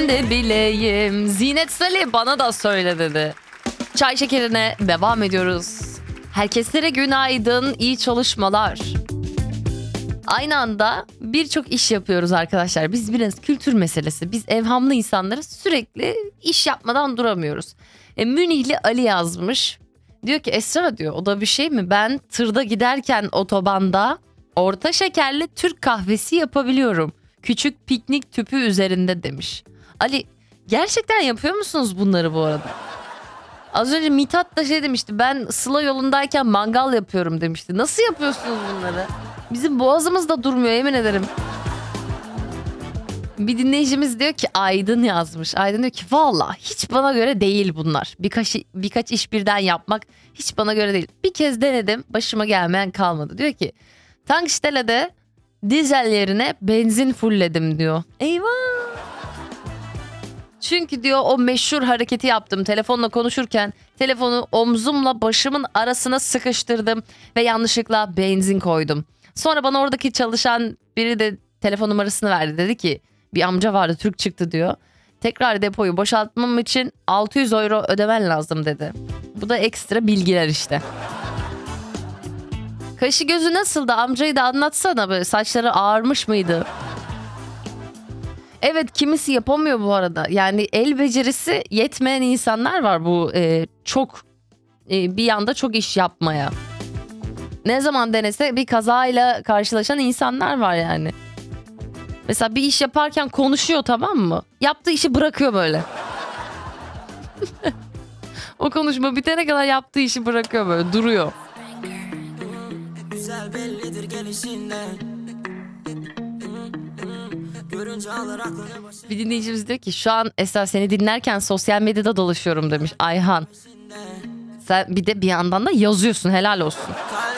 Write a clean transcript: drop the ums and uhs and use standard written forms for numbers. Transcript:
de bileyim. Zinet Salih bana da söyle dedi. Çay şekerine devam ediyoruz. Herkeslere günaydın, iyi çalışmalar. Aynı anda birçok iş yapıyoruz arkadaşlar. Biz biraz kültür meselesi. Biz evhamlı insanlarız. Sürekli iş yapmadan duramıyoruz. Münihli Ali yazmış. Diyor ki Esra diyor o da bir şey mi? Ben tırda giderken otobanda orta şekerli Türk kahvesi yapabiliyorum. Küçük piknik tüpü üzerinde demiş. Ali gerçekten yapıyor musunuz bunları bu arada? Az önce Mithat da şey demişti. Ben Sıla yolundayken mangal yapıyorum demişti. Nasıl yapıyorsunuz bunları? Bizim boğazımız da durmuyor yemin ederim. Bir dinleyicimiz diyor ki Aydın yazmış. Aydın diyor ki valla hiç bana göre değil bunlar. Birkaç iş birden yapmak hiç bana göre değil. Bir kez denedim başıma gelmeyen kalmadı. Diyor ki Tankstelle'de dizel yerine benzin fullledim diyor. Eyvah. Çünkü diyor o meşhur hareketi yaptım. Telefonla konuşurken telefonu omzumla başımın arasına sıkıştırdım ve yanlışlıkla benzin koydum. Sonra bana oradaki çalışan biri de telefon numarasını verdi. Dedi ki bir amca vardı Türk çıktı diyor. Tekrar depoyu boşaltmam için 600 euro ödemen lazım dedi. Bu da ekstra bilgiler işte. Kaşı gözü nasıldı amcayı da anlatsana böyle saçları ağarmış mıydı? Evet kimisi yapamıyor bu arada. Yani el becerisi yetmeyen insanlar var bu çok bir yanda çok iş yapmaya. Ne zaman denese bir kazayla karşılaşan insanlar var yani. Mesela bir iş yaparken konuşuyor tamam mı? Yaptığı işi bırakıyor böyle. O konuşma bitene kadar yaptığı işi bırakıyor böyle duruyor. Güzel bellidir gelişinden. Bir dinleyicimiz diyor ki şu an Esra seni dinlerken sosyal medyada dolaşıyorum demiş Ayhan. Sen bir de bir yandan da yazıyorsun helal olsun.